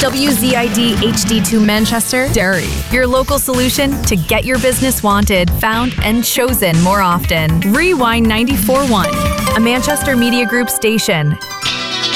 WZID HD2 Manchester, Derry. Your local solution to get your business wanted, found, and chosen more often. Rewind 94.1, a Manchester Media Group station.